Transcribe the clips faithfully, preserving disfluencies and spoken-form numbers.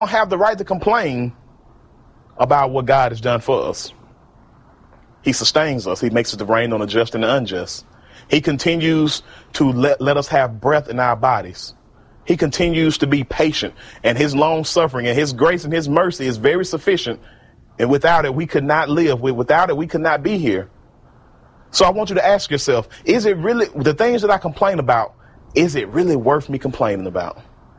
don't have the right to complain about what God has done for us. He sustains us. He makes it to rain on the just and the unjust. He continues to let, let us have breath in our bodies. He continues to be patient, and his long suffering and his grace and his mercy is very sufficient. And without it, we could not live. Without it, we could not be here. So I want you to ask yourself, is it really the things that I complain about? Is it really worth me complaining about?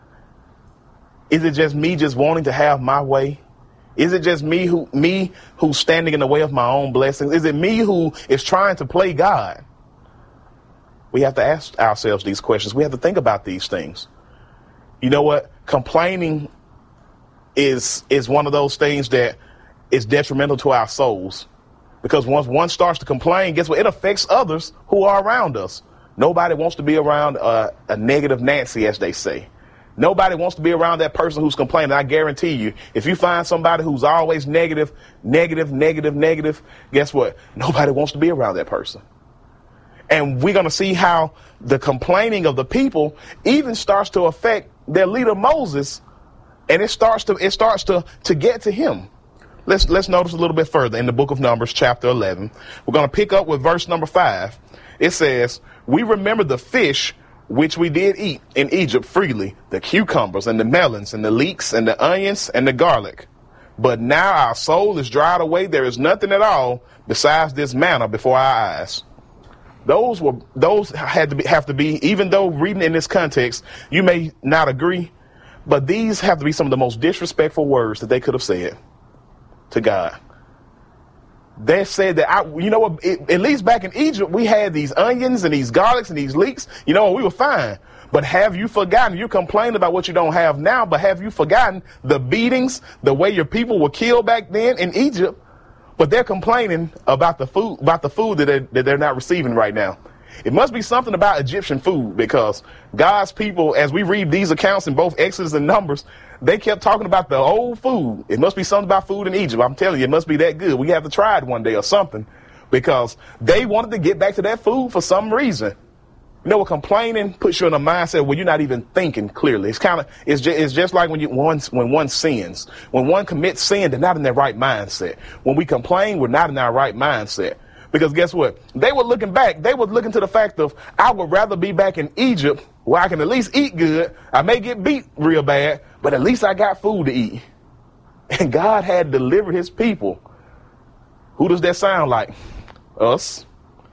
Is it just me just wanting to have my way? Is it just me who me who's standing in the way of my own blessings? Is it me who is trying to play God? We have to ask ourselves these questions. We have to think about these things. You know what? Complaining is is one of those things that is detrimental to our souls. Because once one starts to complain, guess what? It affects others who are around us. Nobody wants to be around uh, a negative Nancy, as they say. Nobody wants to be around that person who's complaining. I guarantee you, if you find somebody who's always negative, negative, negative, negative, guess what? Nobody wants to be around that person. And we're going to see how the complaining of the people even starts to affect their leader Moses, and it starts to it starts to to get to him. Let's let's notice a little bit further in the book of Numbers, chapter eleven. We're going to pick up with verse number five. It says, "We remember the fish which we did eat in Egypt freely, the cucumbers and the melons and the leeks and the onions and the garlic. But now our soul is dried away. There is nothing at all besides this manna before our eyes." Those were those had to be have to be, even though reading in this context, you may not agree, but these have to be some of the most disrespectful words that they could have said to God. They said that, I, you know what, it, at least back in Egypt, we had these onions and these garlics and these leeks. You know, we were fine. But have you forgotten? You complain about what you don't have now, but have you forgotten the beatings, the way your people were killed back then in Egypt? But they're complaining about the food, about the food that, they, that they're not receiving right now. It must be something about Egyptian food, because God's people, as we read these accounts in both Exodus and Numbers, they kept talking about the old food. It must be something about food in Egypt. I'm telling you, it must be that good. We have to try it one day or something, because they wanted to get back to that food for some reason. You know what? Complaining puts you in a mindset where you're not even thinking clearly. It's kind of it's just it's just like when you one when one sins. When one commits sin, they're not in their right mindset. When we complain, we're not in our right mindset. Because guess what? They were looking back. They were looking to the fact of, I would rather be back in Egypt where I can at least eat good. I may get beat real bad, but at least I got food to eat. And God had delivered his people. Who does that sound like? Us.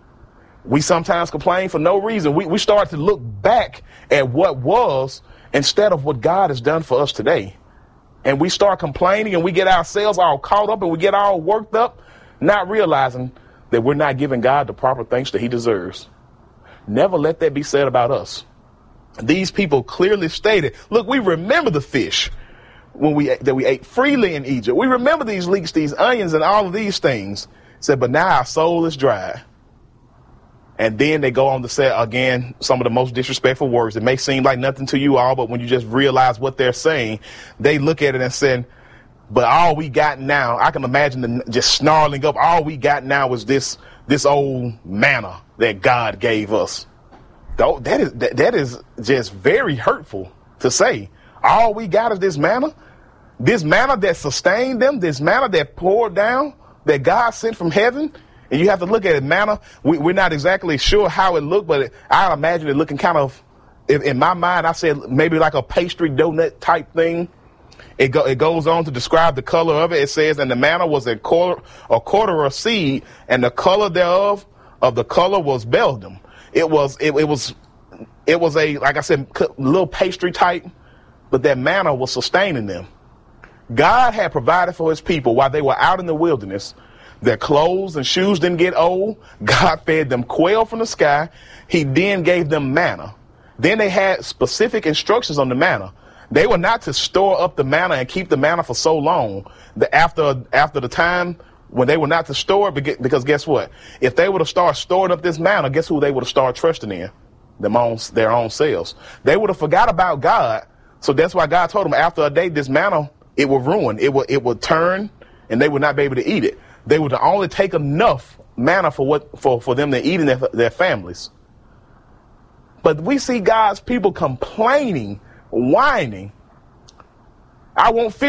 We sometimes complain for no reason. We, we start to look back at what was instead of what God has done for us today. And we start complaining, and we get ourselves all caught up, and we get all worked up, not realizing that we're not giving God the proper thanks that he deserves. Never let that be said about us. These people clearly stated, look, we remember the fish when we that we ate freely in Egypt. We remember these leeks, these onions, and all of these things. Said, but now our soul is dry. And then they go on to say, again, some of the most disrespectful words. It may seem like nothing to you all, but when you just realize what they're saying, they look at it and say, but all we got now, I can imagine them just snarling up, all we got now is this this old manna that God gave us. Though that is that, that is just very hurtful to say. All we got is this manna, this manna that sustained them, this manna that poured down, that God sent from heaven. And you have to look at it, manna. We, we're not exactly sure how it looked, but it, I imagine it looking kind of, in, in my mind, I said maybe like a pastry donut type thing. It, go, it goes on to describe the color of it. It says, and the manna was a quarter, a quarter of seed, and the color thereof of the color was beldam. It was, it, it was, it was a, like I said, little pastry type, but that manna was sustaining them. God had provided for his people while they were out in the wilderness. Their clothes and shoes didn't get old. God fed them quail from the sky. He then gave them manna. Then they had specific instructions on the manna. They were not to store up the manna and keep the manna for so long that after after the time when they were not to store it, because guess what? If they were to start storing up this manna, guess who they would have started trusting in? Them own, their own selves. They would have forgot about God. So that's why God told them after a day, this manna, it will ruin. It will, it will turn, and they would not be able to eat it. They would only take enough manna for what for, for them to eat in their, their families. But we see God's people complaining, whining. I won't fear